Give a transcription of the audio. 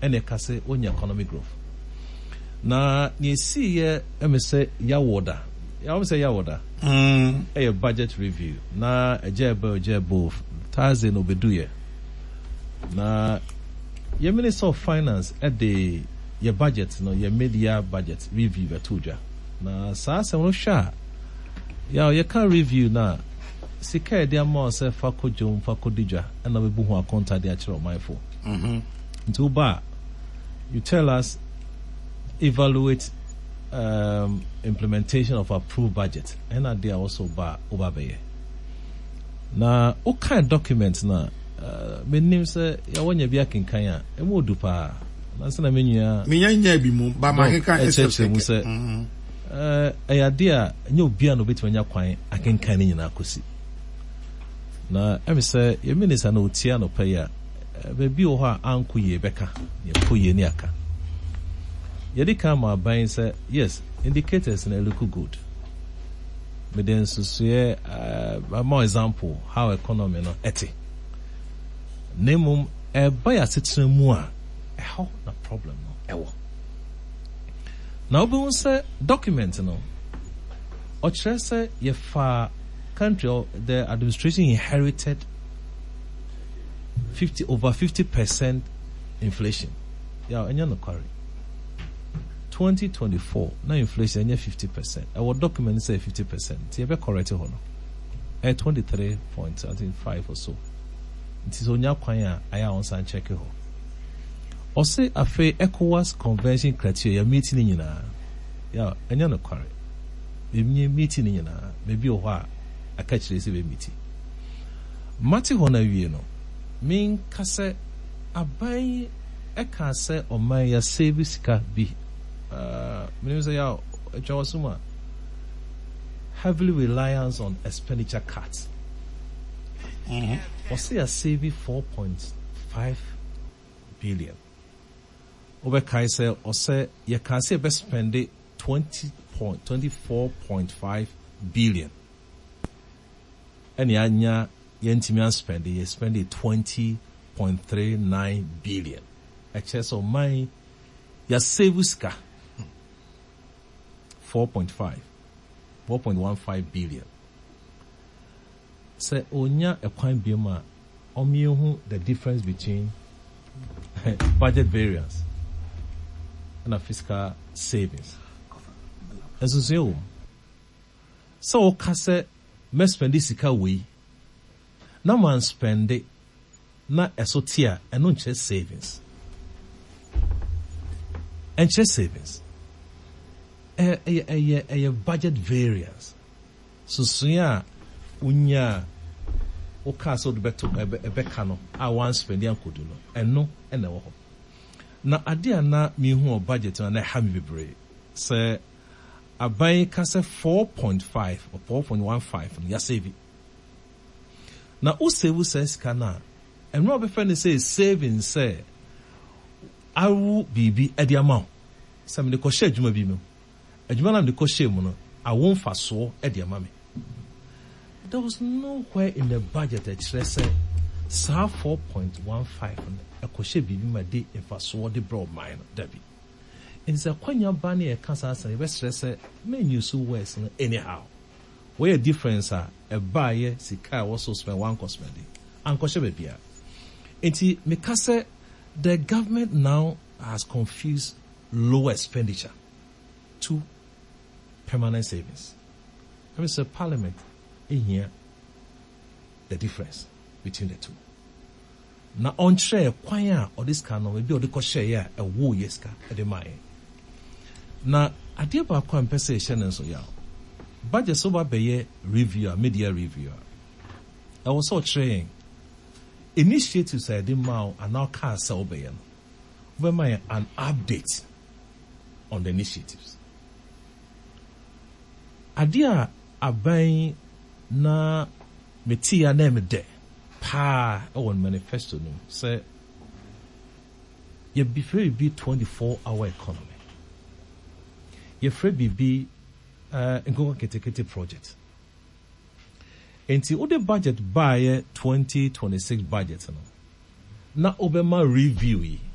ene kase onya economic growth na ye see ye me say yawoda ya say yawoda a budget review na ejebo Thursday no beduye na ye minister of finance at the your budget no your media budget review betuja na saa se no sha ya you can review na sika dia mo se fakodjom fakodija na be bu ho akonta dia kire o mindful nti ba you tell us evaluate implementation of approved budget and they also ba obabeye na o kind document na menim say ya wonya bi akenkan a e mo du pa na se na menua nya bi mu ba ma kenkan exception mu say dia nya obi an obetwanya kwan akenkan ni nyina akosi na emi say ye minister na otia no pa ya bebi o ha anko ye beka ye ko ye ni aka yedi kama aban say yes indicators na look good but then so more example how economy no eti nemum buy a setena mu a how na problem no ewo now we say document no or say ye fa country or the administration inherited over 50% inflation. Yeah, and you're not correct. 2024, now inflation is 50%. Our document say 50%. You be correct or no? At 23.5 or so. It is on your kwanya. I am on check it. Or say a fair ECOWAS convention criteria meeting in na. Yeah, and you're not correct. Maybe meeting in na. Maybe a catch this meeting. Mati hona wie no. Min kase abai eka se o man ya save sika bi menim say ya jawasuma heavily reliance on expenditure cuts or say a save 4.5 billion over kai say or say ya can say be spend 24.5 billion and ya Yentimian spend 20.39 billion. Excess of money, ya save ska 4.15 billion. Say onya a quite bima omihu the difference between budget variance and a fiscal savings. As you say, so kase me spend this sika we. Na man spend it na esotia and non chest savings. And chest savings. A budget variance. So sunya unya oka so de beto ebeka no a one spend yan kodu no eno ena wo ho. Na ade na mi hu budget na ha mi bebre. Say aban ka say 4.5 or 4.15 no ya save. Na o save says kana and no be friend say saving say awu bibi e dia ma say me ko share adwuma bi me adwuma na me ko share mu no awon fa so e dia ma me. There was nowhere in the budget that say 4.15 e ko share bibi ma de e fa so de bro mine dabi in say kwanya ba na e kasa say be stress me use words anyhow. Where a difference a buyer sika also spend one cost spending and koshe bebia. Enti me kase the government now has confused low expenditure to permanent savings. I mean, Parliament in here the difference between the two. Na on share kwanya or this kind of maybe or the koshe ya a wo yeska at the mine. Na ade ba kwa mpese shenen so ya. Budget so be reviewer, media reviewer. I was so trained. Initiatives I did now and now can't sell be an update on the initiatives. Idea abai na metia name de pa on manifesto no say you be free be 24-hour economy. You free be Ngoko Ketekete project. Until the budget by 2026 budget, na Obama review